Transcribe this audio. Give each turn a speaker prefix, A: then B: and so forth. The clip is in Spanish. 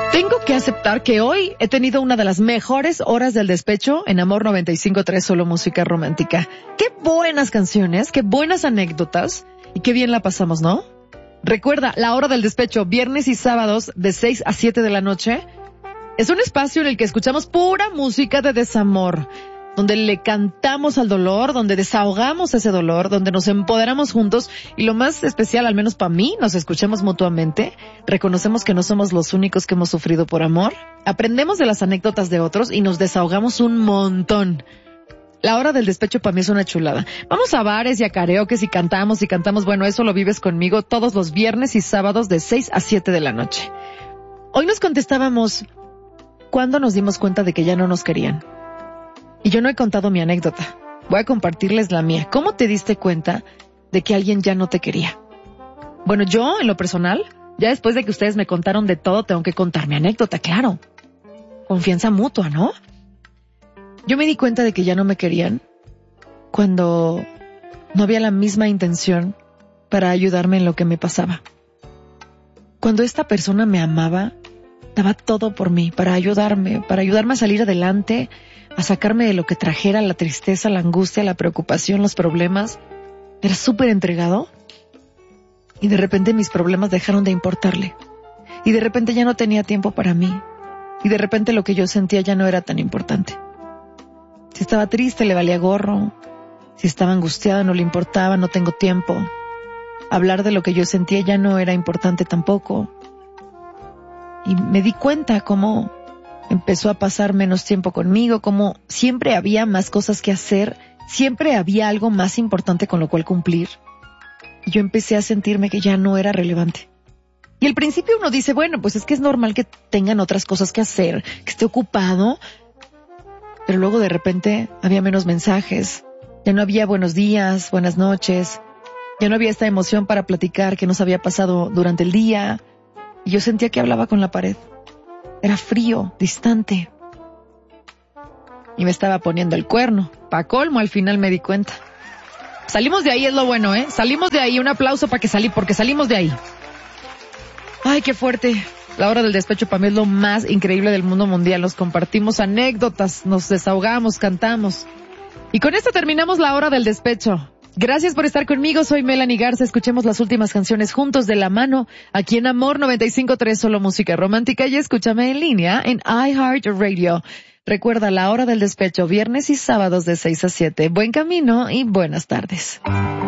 A: Tengo que aceptar que hoy he tenido una de las mejores horas del despecho en Amor 95.3, solo música romántica. Qué buenas canciones, qué buenas anécdotas y qué bien la pasamos, ¿no? Recuerda, la hora del despecho, viernes y sábados de 6 a 7 de la noche, es un espacio en el que escuchamos pura música de desamor, donde le cantamos al dolor, donde desahogamos ese dolor, donde nos empoderamos juntos y lo más especial, al menos para mí, nos escuchamos mutuamente, reconocemos que no somos los únicos que hemos sufrido por amor, aprendemos de las anécdotas de otros y nos desahogamos un montón. La hora del despecho para mí es una chulada. Vamos a bares y a karaokes y cantamos, bueno, eso lo vives conmigo todos los viernes y sábados de 6 a 7 de la noche. Hoy nos contestábamos, ¿cuándo nos dimos cuenta de que ya no nos querían? Y yo no he contado mi anécdota. Voy a compartirles la mía. ¿Cómo te diste cuenta de que alguien ya no te quería? Bueno, yo, en lo personal, ya después de que ustedes me contaron de todo, tengo que contar mi anécdota, claro. Confianza mutua, ¿no? Yo me di cuenta de que ya no me querían cuando no había la misma intención para ayudarme en lo que me pasaba. Cuando esta persona me amaba, daba todo por mí, para ayudarme a salir adelante, a sacarme de lo que trajera la tristeza, la angustia, la preocupación, los problemas. Era súper entregado y de repente mis problemas dejaron de importarle. Y de repente ya no tenía tiempo para mí. Y de repente lo que yo sentía ya no era tan importante. Si estaba triste le valía gorro. Si estaba angustiada no le importaba, no tengo tiempo. Hablar de lo que yo sentía ya no era importante tampoco. Y me di cuenta cómo empezó a pasar menos tiempo conmigo, como siempre había más cosas que hacer, siempre había algo más importante con lo cual cumplir. Y yo empecé a sentirme que ya no era relevante. Y al principio uno dice, bueno, pues es que es normal que tengan otras cosas que hacer, que esté ocupado. Pero luego de repente había menos mensajes, ya no había buenos días, buenas noches, ya no había esta emoción para platicar que nos había pasado durante el día. Y yo sentía que hablaba con la pared. Era frío, distante. Y me estaba poniendo el cuerno. Pa' colmo, al final me di cuenta. Salimos de ahí, es lo bueno, ¿eh? Salimos de ahí, un aplauso porque salimos de ahí. Ay, qué fuerte. La hora del despecho para mí es lo más increíble del mundo mundial. Nos compartimos anécdotas, nos desahogamos, cantamos. Y con esto terminamos la hora del despecho. Gracias por estar conmigo, soy Melanie Garza. Escuchemos las últimas canciones juntos de la mano, aquí en Amor 95.3, solo música romántica, y escúchame en línea en iHeartRadio. Recuerda, la hora del despecho, viernes y sábados de 6 a 7. Buen camino y buenas tardes.